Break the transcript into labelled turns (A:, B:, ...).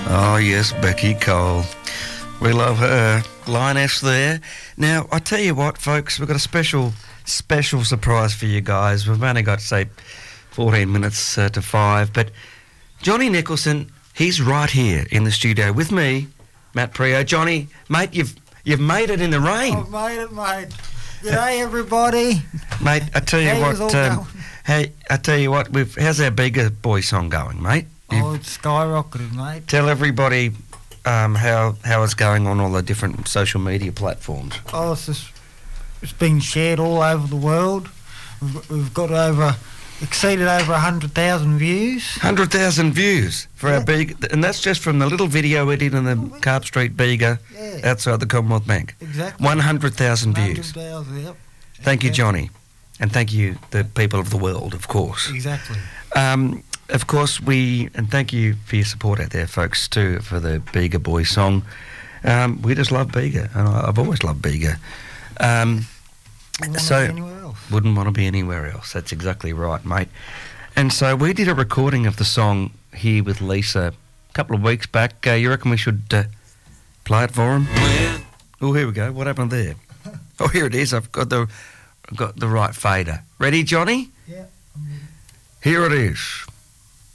A: Oh, yes, Becky Cole. We love her. Lioness there. Now, I tell you what, folks, we've got a special surprise for you guys. We've only got, say, 14 minutes to 5, but Johnny Nicholson, he's right here in the studio with me, Matt Prio. Johnny, mate, you've made it in the rain.
B: I've made it, mate. G'day, everybody.
A: Mate, I tell you
B: How's
A: what,
B: all going?
A: hey, I tell you what, how's our Bigger Boy song going, mate?
B: Oh, it's skyrocketed, mate.
A: Tell everybody how it's going on all the different social media platforms.
B: Oh, it's been shared all over the world. We've got exceeded over 100,000 views.
A: 100,000 views for our big, and that's just from the little video we did in the Carp Street Bega outside the Commonwealth Bank.
B: Exactly.
A: 100,000 views.
B: 100,000, yep.
A: Thank you, Johnny. And thank you, the people of the world, of course.
B: Exactly.
A: Of course, and thank you for your support out there, folks, too, for the Bega Boy song. We just love Bega, and I've always loved Bega. Wouldn't want to be anywhere else. That's exactly right, mate. And so we did a recording of the song here with Lisa a couple of weeks back. You reckon we should play it for him? Oh, here we go. What happened there? Oh, here it is. I've got the right fader. Ready, Johnny?
B: Yeah.
A: Here it is.